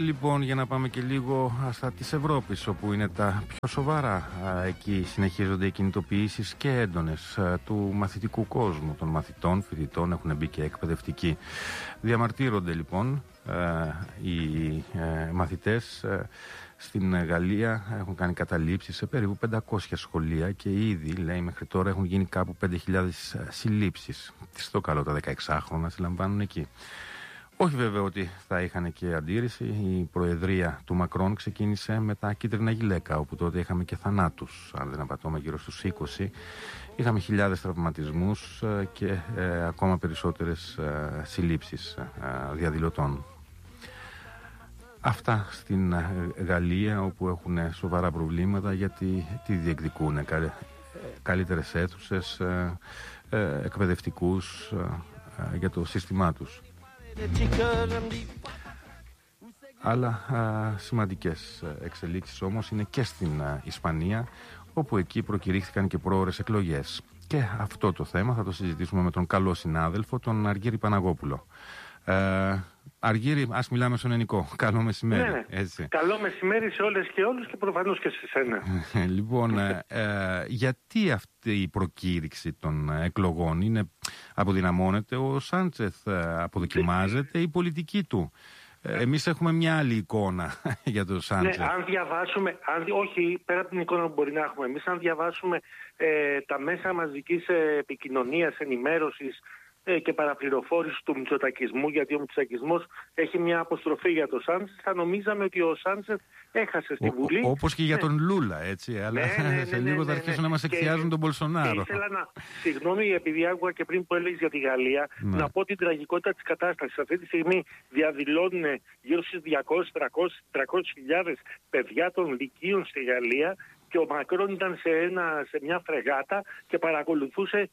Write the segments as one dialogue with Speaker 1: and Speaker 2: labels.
Speaker 1: Λοιπόν, για να πάμε και λίγο στα της Ευρώπης, όπου είναι τα πιο σοβαρά. Εκεί συνεχίζονται οι κινητοποιήσεις και έντονες του μαθητικού κόσμου, των μαθητών, φοιτητών, έχουν μπει και εκπαιδευτικοί. Διαμαρτύρονται λοιπόν οι μαθητές στην Γαλλία, έχουν κάνει καταλήψεις σε περίπου 500 σχολεία και ήδη, λέει, μέχρι τώρα έχουν γίνει κάπου 5.000 συλλήψεις. Τι στο καλό τα 16χρονα συλλαμβάνουν εκεί. Όχι βέβαια ότι θα είχαν και αντίρρηση. Η προεδρία του Μακρόν ξεκίνησε με τα κίτρινα γυλαίκα, όπου τότε είχαμε και θανάτους, αν δεν απατώμε, γύρω στους 20. Είχαμε χιλιάδες τραυματισμούς και ακόμα περισσότερες συλλήψεις διαδηλωτών. Αυτά στην Γαλλία, όπου έχουν σοβαρά προβλήματα, γιατί τι διεκδικούν? Καλύτερες αίθουσες, εκπαιδευτικούς για το σύστημά τους. Αλλά σημαντικές εξελίξεις όμως είναι και στην Ισπανία, όπου εκεί προκηρύχθηκαν και πρόωρες εκλογές. Και αυτό το θέμα θα το συζητήσουμε με τον καλό συνάδελφο, τον Αργύρη Παναγόπουλο. Αργύρη, ας μιλάμε στον ελληνικό. Καλό μεσημέρι.
Speaker 2: Ναι.
Speaker 1: Έτσι.
Speaker 2: Καλό μεσημέρι σε όλες και όλους και προφανώς και σε σένα.
Speaker 1: Λοιπόν, γιατί αυτή η προκήρυξη των εκλογών αποδυναμώνεται? Ο Σάντσεθ αποδοκιμάζεται, η πολιτική του. Εμείς έχουμε μια άλλη εικόνα για τον Σάντσεθ.
Speaker 2: Ναι, αν διαβάσουμε, όχι πέρα από την εικόνα που μπορεί να έχουμε, εμείς αν διαβάσουμε τα μέσα μαζικής επικοινωνίας, ενημέρωσης και παραπληροφόρηση του μητσοτακισμού, γιατί ο μητσοτακισμός έχει μια αποστροφή για τον Σάντσεθ, θα νομίζαμε ότι ο Σάντσεθ έχασε στη Βουλή.
Speaker 1: Όπως και για τον Λούλα, έτσι, αλλά σε λίγο θα αρχίσουν να μας εκθιάζουν τον Μπολσονάρο.
Speaker 2: Ήθελα συγγνώμη, επειδή άκουγα και πριν που έλεγες για τη Γαλλία, να πω την τραγικότητα της κατάστασης. Αυτή τη στιγμή διαδηλώνουν γύρω στις 200-300 παιδιά των λυκείων στη Γαλλία και ο Μακρόν ήταν σε μια φρεγάτα και παρακολουθούσε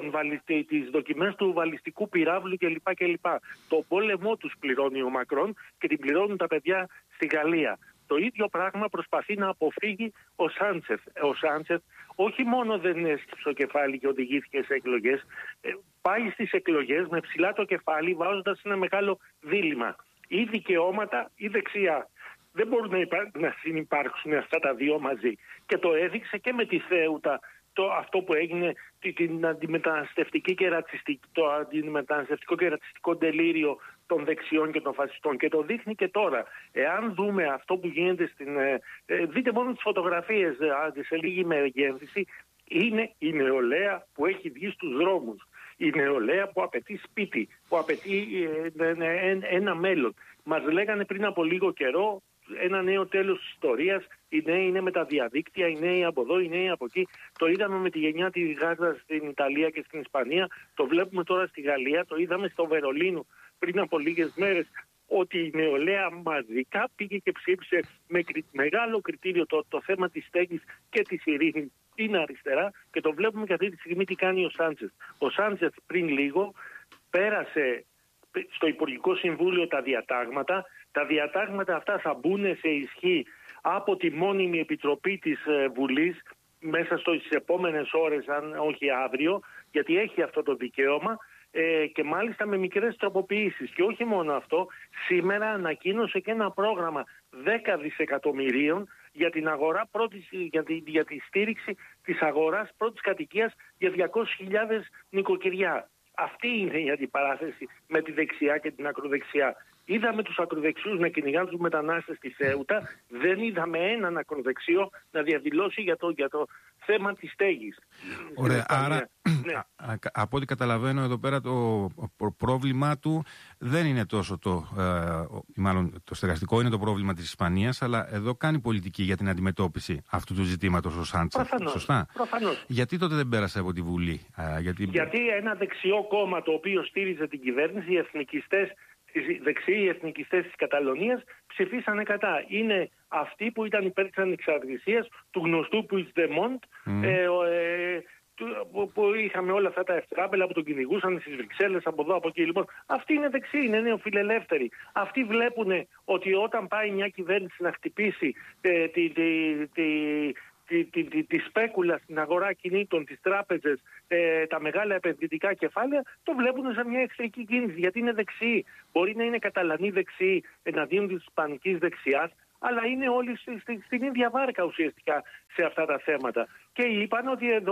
Speaker 2: τις δοκιμές του βαλιστικού πυράβλου κλπ. Το πόλεμό τους πληρώνει ο Μακρόν και την πληρώνουν τα παιδιά στη Γαλλία. Το ίδιο πράγμα προσπαθεί να αποφύγει ο Σάντσεθ. Ο Σάντσεθ όχι μόνο δεν έσκυψε το κεφάλι και οδηγήθηκε σε εκλογές, πάει στις εκλογές με ψηλά το κεφάλι, βάζοντας ένα μεγάλο δίλημμα. Ή δικαιώματα ή δεξιά. Δεν μπορούν να συνυπάρξουν αυτά τα δύο μαζί. Και το έδειξε και με τη Θέουτα, αυτό που έγινε, την αντιμεταναστευτική και το αντιμεταναστευτικό και ρατσιστικό τελείριο των δεξιών και των φασιστών. Και το δείχνει και τώρα. Εάν δούμε αυτό που γίνεται δείτε μόνο τις φωτογραφίες σε λίγη μεγέθυνση, είναι η νεολαία που έχει βγει στους δρόμους. Η νεολαία που απαιτεί σπίτι, που απαιτεί ένα μέλλον. Μας λέγανε πριν από λίγο καιρό ένα νέο τέλος της ιστορίας. Οι νέοι είναι με τα διαδίκτυα, οι νέοι από εδώ, οι νέοι από εκεί. Το είδαμε με τη γενιά τη Γάζα στην Ιταλία και στην Ισπανία. Το βλέπουμε τώρα στη Γαλλία. Το είδαμε στο Βερολίνο πριν από λίγες μέρες. Ότι η νεολαία μαζικά πήγε και ψήφισε με μεγάλο κριτήριο το θέμα της στέγης και της ειρήνης στην αριστερά. Και το βλέπουμε και αυτή τη στιγμή τι κάνει ο Σάντσεθ. Ο Σάντσεθ πριν λίγο πέρασε στο Υπουργικό Συμβούλιο τα διατάγματα. Τα διατάγματα αυτά θα μπουν σε ισχύ από τη μόνιμη επιτροπή της Βουλής μέσα στις επόμενες ώρες, αν όχι αύριο, γιατί έχει αυτό το δικαίωμα και μάλιστα με μικρές τροποποιήσεις. Και όχι μόνο αυτό, σήμερα ανακοίνωσε και ένα πρόγραμμα 10 δισεκατομμυρίων για την αγορά για τη στήριξη της αγοράς πρώτης κατοικίας για 200.000 νοικοκυριά. Αυτή είναι η αντιπαράθεση με τη δεξιά και την ακροδεξιά. Είδαμε τους ακροδεξιούς να κυνηγάνε τους μετανάστες στη Θέουτα, δεν είδαμε έναν ακροδεξιό να διαδηλώσει για το θέμα της στέγης.
Speaker 1: Ωραία, άρα από ό,τι καταλαβαίνω εδώ πέρα το πρόβλημά του δεν είναι τόσο μάλλον το στεγαστικό είναι το πρόβλημα της Ισπανίας, αλλά εδώ κάνει πολιτική για την αντιμετώπιση αυτού του ζητήματος ο Σάντσεθ. Σωστά.
Speaker 2: Προφανώς.
Speaker 1: Γιατί τότε δεν πέρασε από τη Βουλή?
Speaker 2: Γιατί ένα δεξιό κόμμα το οποίο στήριζε την κυβέρνηση, οι εθνικιστές, οι δεξιοί εθνικιστές της Καταλωνίας ψηφίσανε κατά. Είναι αυτοί που ήταν υπέρ της ανεξαρτησίας, του γνωστού Puigdemont, που είχαμε όλα αυτά τα ευτράπελα που τον κυνηγούσαν στις Βρυξέλλες από εδώ από εκεί. Λοιπόν, αυτοί είναι δεξιοί, είναι νεοφιλελεύθεροι. Αυτοί βλέπουν ότι όταν πάει μια κυβέρνηση να χτυπήσει τη σπέκουλα στην αγορά κινήτων, τις τράπεζες, τα μεγάλα επενδυτικά κεφάλαια, το βλέπουν σαν μια εχθρική κίνηση. Γιατί είναι δεξιοί. Μπορεί να είναι καταλανοί δεξιοί εναντίον της ισπανικής δεξιάς, αλλά είναι όλοι στην ίδια βάρκα ουσιαστικά σε αυτά τα θέματα. Και είπαν ότι εδώ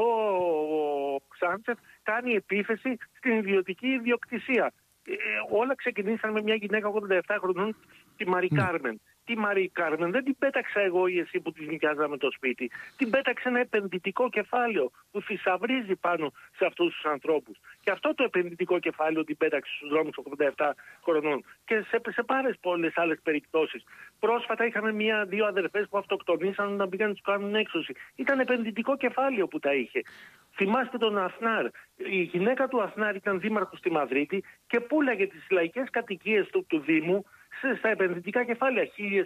Speaker 2: ο Σάντσεφ κάνει επίθεση στην ιδιωτική ιδιοκτησία. Όλα ξεκινήσαν με μια γυναίκα 87 χρονών, τη Μαρί Κάρμεν. Τη Μαρί Κάρμεν δεν την πέταξα εγώ ή εσύ που τη νοικιάζαμε το σπίτι. Την πέταξε ένα επενδυτικό κεφάλαιο που θησαυρίζει πάνω σε αυτούς τους ανθρώπους. Και αυτό το επενδυτικό κεφάλαιο την πέταξε στους δρόμους 87 χρονών. Και σε πάρα πολλές άλλες περιπτώσεις. Πρόσφατα είχαμε δύο αδερφές που αυτοκτονήσαν όταν πήγαν να τους κάνουν έξωση. Ήταν επενδυτικό κεφάλαιο που τα είχε. Θυμάστε τον Ασνάρ. Η γυναίκα του Ασνάρ ήταν δήμαρχος στη Μαδρίτη και πούλαγε τις λαϊκές κατοικίες του Δήμου στα επενδυτικά κεφάλαια.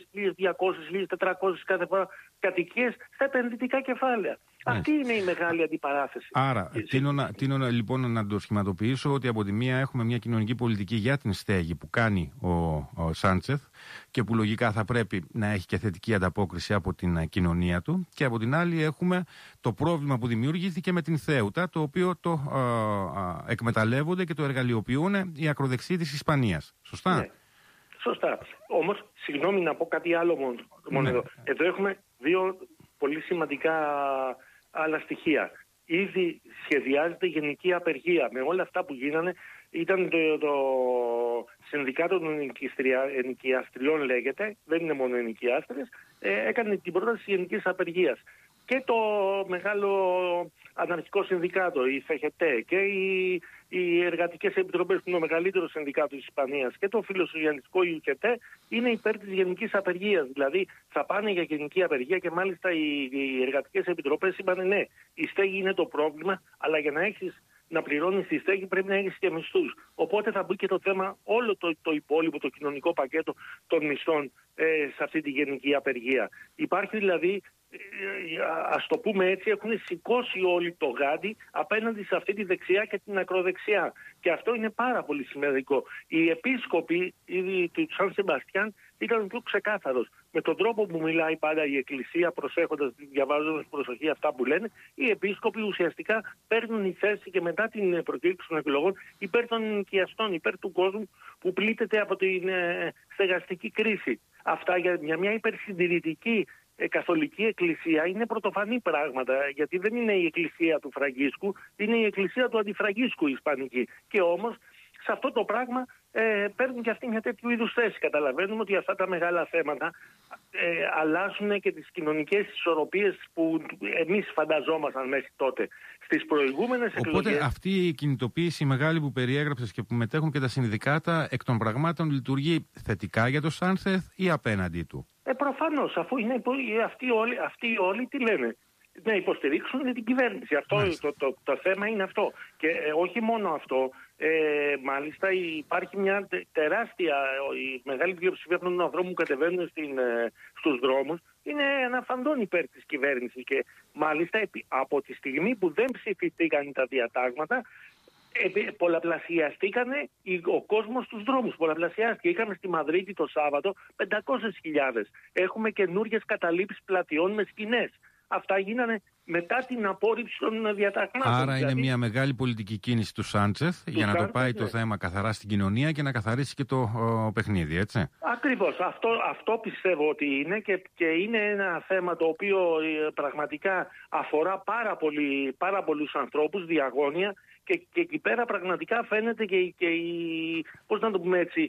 Speaker 2: 1.200, 1.400 κάθε φορά κατοικίες στα επενδυτικά κεφάλαια. Αυτή είναι η μεγάλη αντιπαράθεση.
Speaker 1: Άρα, τείνω λοιπόν να το σχηματοποιήσω ότι από τη μία έχουμε μια κοινωνική πολιτική για την στέγη που κάνει ο Σάντσεφ και που λογικά θα πρέπει να έχει και θετική ανταπόκριση από την κοινωνία του, και από την άλλη έχουμε το πρόβλημα που δημιουργήθηκε με την Θέουτα, το οποίο το εκμεταλλεύονται και το εργαλειοποιούν οι ακροδεξιοί της Ισπανίας. Σωστά?
Speaker 2: Ναι. Σωστά. Όμως, συγγνώμη να πω κάτι άλλο μόνο εδώ. Εδώ έχουμε δύο πολύ σημαντικά άλλα στοιχεία. Ήδη σχεδιάζεται γενική απεργία. Με όλα αυτά που γίνανε, ήταν το Συνδικάτο των Ενοικιαστριών λέγεται, δεν είναι μόνο ενοικιάστριες, έκανε την πρόταση γενικής απεργίας. Και το μεγάλο αναρχικό συνδικάτο, η ΦΕΧΕΤΕ, και οι εργατικές επιτροπές που είναι ο μεγαλύτερο συνδικάτο της Ισπανίας, και το φιλοσοφιαλιστικό ΙΟΚΕΤΕ είναι υπέρ της γενικής απεργίας. Δηλαδή θα πάνε για γενική απεργία και μάλιστα οι εργατικές επιτροπές είπαν ναι, η στέγη είναι το πρόβλημα, αλλά για να πληρώνεις τη στέγη πρέπει να έχεις και μισθούς. Οπότε θα μπει και το θέμα, όλο το υπόλοιπο, το κοινωνικό πακέτο των μισθών σε αυτή τη γενική απεργία. Υπάρχει δηλαδή, ας το πούμε έτσι, έχουν σηκώσει όλοι το γάντι απέναντι σε αυτή τη δεξιά και την ακροδεξιά. Και αυτό είναι πάρα πολύ σημαντικό. Οι επίσκοποι του Σαν Σεμπαστιάν ήταν πιο ξεκάθαρος. Με τον τρόπο που μιλάει πάντα η Εκκλησία, προσέχοντας, διαβάζοντας προσοχή αυτά που λένε, οι επίσκοποι ουσιαστικά παίρνουν η θέση και μετά την προκήρυξη των εκλογών υπέρ των ενοικιαστών, υπέρ του κόσμου που πλήττεται από την στεγαστική κρίση. Αυτά για μια υπερσυντηρητική καθολική εκκλησία είναι πρωτοφανή πράγματα, γιατί δεν είναι η εκκλησία του Φραγκίσκου, είναι η εκκλησία του Αντιφραγκίσκου η Ισπανική. Και όμως σε αυτό το πράγμα παίρνουν και αυτοί μια τέτοιου είδους θέση. Καταλαβαίνουμε ότι αυτά τα μεγάλα θέματα αλλάζουν και τις κοινωνικές ισορροπίες που εμείς φανταζόμασταν μέχρι τότε. Στις προηγούμενες εκλογές.
Speaker 1: Οπότε αυτή η κινητοποίηση μεγάλη που περιέγραψες και που μετέχουν και τα συνδικάτα, εκ των πραγμάτων λειτουργεί θετικά για το Σάντσεφ ή απέναντί του?
Speaker 2: Προφανώς, αφού είναι αυτοί όλοι τι λένε? Να υποστηρίξουν την κυβέρνηση. Αυτό το θέμα είναι αυτό. Και όχι μόνο αυτό, μάλιστα υπάρχει μια τεράστια, η μεγάλη πλειοψηφία των ανθρώπων που κατεβαίνουν στους δρόμους είναι αναφαντών υπέρ της κυβέρνησης. Και μάλιστα από τη στιγμή που δεν ψηφιστήκαν τα διατάγματα, πολλαπλασιαστήκανε ο κόσμος στους δρόμους. Πολλαπλασιάστηκε. Είχαμε στη Μαδρίτη το Σάββατο 500.000. Έχουμε καινούριες καταλήψεις πλατιών με σκηνές. Αυτά γίνανε μετά την απόρριψη των διαταγμάτων.
Speaker 1: Άρα είναι μια μεγάλη πολιτική κίνηση του Σάντσεφ για να το πάει το θέμα καθαρά στην κοινωνία και να καθαρίσει και το παιχνίδι, έτσι.
Speaker 2: Ακριβώς. Αυτό πιστεύω ότι είναι και είναι ένα θέμα το οποίο πραγματικά αφορά πάρα πολλούς ανθρώπους, διαγώνια. Και εκεί πέρα πραγματικά φαίνεται και πώς να το πούμε έτσι,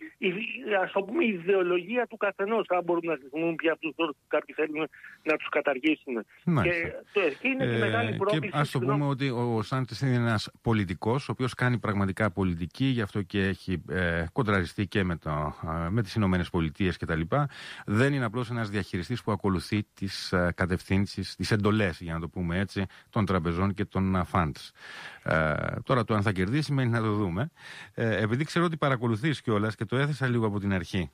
Speaker 2: η ιδεολογία του καθενός. Θα μπορούν να χρησιμοποιούν πια αυτούς που κάποιοι θέλουν να τους καταργήσουν. Και είναι τη μεγάλη πρόκληση.
Speaker 1: Και ας το πούμε ότι ο Σάντσεφ είναι ένας πολιτικός, ο οποίος κάνει πραγματικά πολιτική, γι' αυτό και έχει κοντραριστεί και με τις Ηνωμένες Πολιτείες κτλ. Δεν είναι απλώς ένας διαχειριστής που ακολουθεί τις κατευθύνσεις, τις εντολές, για να το πούμε έτσι, των τραπεζών και των funds. Τώρα το αν θα κερδίσει μένει να το δούμε. Επειδή ξέρω ότι παρακολουθείς κιόλας και το έθεσα λίγο από την αρχή.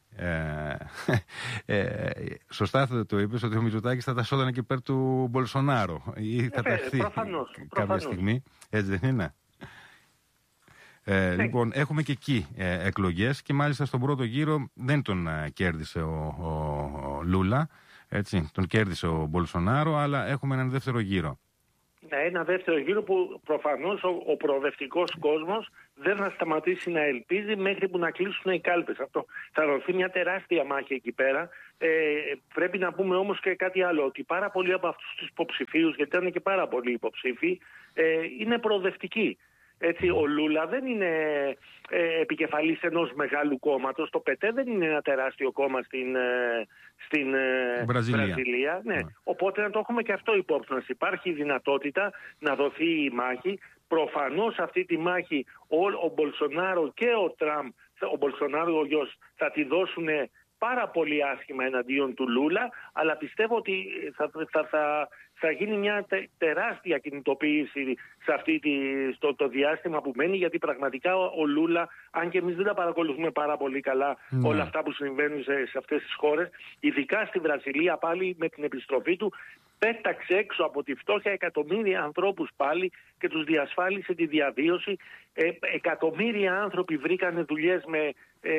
Speaker 1: Σωστά το είπες ότι ο Μητσοτάκης θα τα σώδανε και υπέρ του Μπολσονάρο ή θα ταχθεί κάποια στιγμή. Έτσι δεν είναι? Λοιπόν, έχουμε και εκεί εκλογές και μάλιστα στον πρώτο γύρο δεν τον κέρδισε ο Λούλα. Έτσι, τον κέρδισε ο Μπολσονάρο, αλλά έχουμε έναν δεύτερο γύρο.
Speaker 2: Ένα δεύτερο γύρο που προφανώς ο προοδευτικός κόσμος δεν θα σταματήσει να ελπίζει μέχρι που να κλείσουν οι κάλπες. Αυτό θα δοθεί μια τεράστια μάχη εκεί πέρα. Πρέπει να πούμε όμως και κάτι άλλο, ότι πάρα πολλοί από αυτούς τους υποψηφίους, γιατί ήταν και πάρα πολλοί υποψήφοι, είναι προοδευτικοί. Έτσι, ο Λούλα δεν είναι επικεφαλής ενός μεγάλου κόμματος. Το ΠΕΤΕ δεν είναι ένα τεράστιο κόμμα στην Βραζιλία. Ναι. Οπότε να το έχουμε και αυτό υπόψη μας. Υπάρχει η δυνατότητα να δοθεί η μάχη. Προφανώς αυτή τη μάχη ο Μπολσονάρο και ο Τραμπ, ο Μπολσονάρο ο γιος, θα τη δώσουν πάρα πολύ άσχημα εναντίον του Λούλα, αλλά πιστεύω ότι θα γίνει μια τεράστια κινητοποίηση σε το διάστημα που μένει, γιατί πραγματικά ο Λούλα, αν και εμείς δεν τα παρακολουθούμε πάρα πολύ καλά όλα αυτά που συμβαίνουν σε αυτές τις χώρες, ειδικά στη Βραζιλία πάλι με την επιστροφή του, πέταξε έξω από τη φτώχεια εκατομμύρια ανθρώπους πάλι και τους διασφάλισε τη διαβίωση. Εκατομμύρια άνθρωποι βρήκανε δουλειές με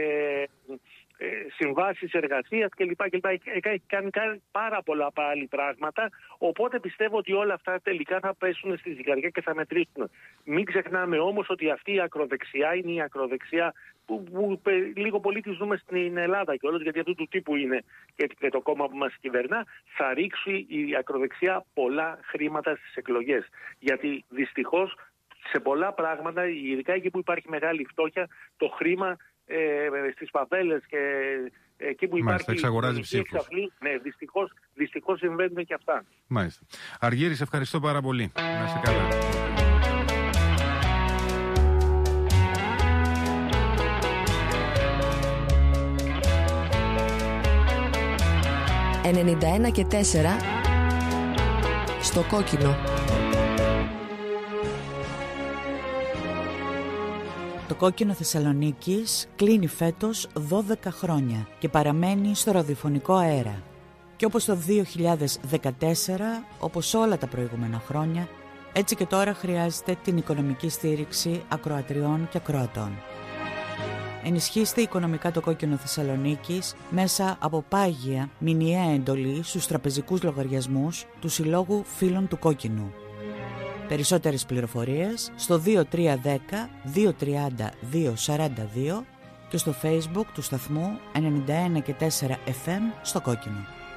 Speaker 2: συμβάσεις εργασίας κλπ. Έχει κάνει πάρα πολλά πάλι πράγματα, οπότε πιστεύω ότι όλα αυτά τελικά θα πέσουν στη ζυγαριά και θα μετρήσουν. Μην ξεχνάμε όμως ότι αυτή η ακροδεξιά είναι η ακροδεξιά που λίγο πολύ τη ζούμε στην Ελλάδα και όλος, γιατί αυτού του τύπου είναι και το κόμμα που μας κυβερνά. Θα ρίξει η ακροδεξιά πολλά χρήματα στις εκλογές, γιατί δυστυχώς σε πολλά πράγματα, ειδικά εκεί που υπάρχει μεγάλη φτώχεια, το χρήμα στις φαβέλες και εκεί που υπάρχει
Speaker 1: εξαγοράζει ψήφους.
Speaker 2: Ναι, δυστυχώς συμβαίνουν και αυτά.
Speaker 1: Μάλιστα. Αργύρη, σε ευχαριστώ πάρα πολύ. Να είσαι καλά.
Speaker 3: «91 και 4» στο κόκκινο.
Speaker 4: Το κόκκινο Θεσσαλονίκης κλείνει φέτος 12 χρόνια και παραμένει στο ραδιοφωνικό αέρα. Και όπως το 2014, όπως όλα τα προηγούμενα χρόνια, έτσι και τώρα χρειάζεται την οικονομική στήριξη ακροατριών και ακροατών. Ενισχύστε οικονομικά το κόκκινο Θεσσαλονίκης μέσα από πάγια μηνιαία εντολή στους τραπεζικούς λογαριασμούς του Συλλόγου Φίλων του Κόκκινου. Περισσότερες πληροφορίες στο 2310 230 242 και στο Facebook του σταθμού 91 και 4 FM στο κόκκινο.